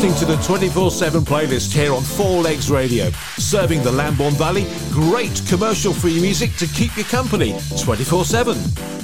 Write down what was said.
listening to the 24/7 playlist here on Four Legs Radio, serving the Lambourne Valley. Great commercial-free music to keep you company 24/7.